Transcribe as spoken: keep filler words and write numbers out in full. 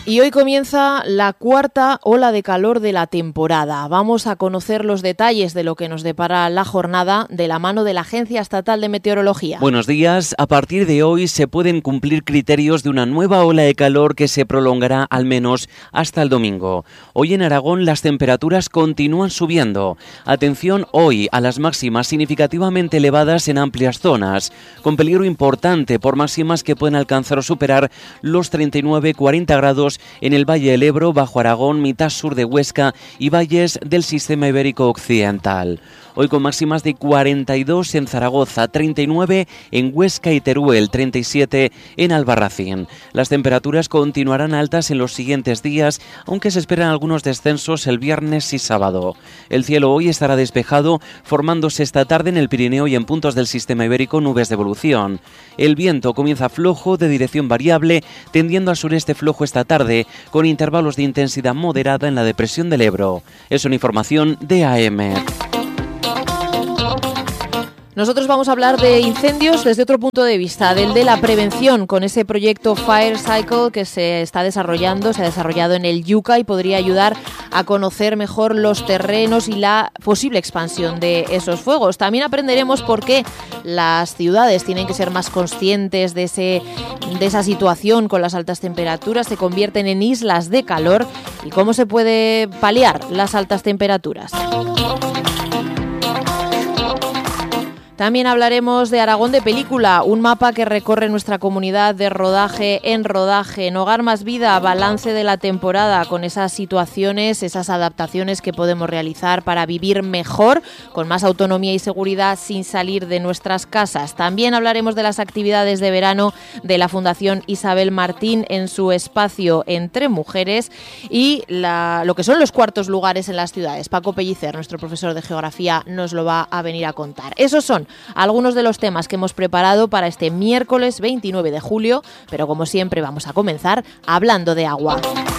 Y hoy comienza la cuarta ola de calor de la temporada. Vamos a conocer los detalles de lo que nos depara la jornada de la mano de la Agencia Estatal de Meteorología. Buenos días. A partir de hoy se pueden cumplir criterios de una nueva ola de calor que se prolongará al menos hasta el domingo. Hoy en Aragón las temperaturas continúan subiendo. Atención hoy a las máximas significativamente elevadas en amplias zonas, con peligro importante por máximas que pueden alcanzar o superar los treinta y nueve a cuarenta grados en el Valle del Ebro, Bajo Aragón, mitad sur de Huesca y valles del sistema ibérico occidental. Hoy con máximas de cuarenta y dos en Zaragoza, treinta y nueve en Huesca y Teruel, treinta y siete en Albarracín. Las temperaturas continuarán altas en los siguientes días, aunque se esperan algunos descensos el viernes y sábado. El cielo hoy estará despejado, formándose esta tarde en el Pirineo y en puntos del sistema ibérico nubes de evolución. El viento comienza flojo, de dirección variable, tendiendo al sureste flojo esta tarde, con intervalos de intensidad moderada en la depresión del Ebro. Es una información de A M. Nosotros vamos a hablar de incendios desde otro punto de vista, del de la prevención, con ese proyecto Fire Cycle que se está desarrollando, se ha desarrollado en el Yuca y podría ayudar a conocer mejor los terrenos y la posible expansión de esos fuegos. También aprenderemos por qué las ciudades tienen que ser más conscientes de, ese, de esa situación con las altas temperaturas, se convierten en islas de calor y cómo se puede paliar las altas temperaturas. También hablaremos de Aragón de Película, un mapa que recorre nuestra comunidad de rodaje en rodaje. En Hogar Más Vida, balance de la temporada con esas situaciones, esas adaptaciones que podemos realizar para vivir mejor, con más autonomía y seguridad sin salir de nuestras casas. También hablaremos de las actividades de verano de la Fundación Isabel Martín en su espacio Entre Mujeres y la, lo que son los cuartos lugares en las ciudades. Paco Pellicer, nuestro profesor de geografía, nos lo va a venir a contar. Esos son algunos de los temas que hemos preparado para este miércoles veintinueve de julio, pero como siempre vamos a comenzar hablando de agua.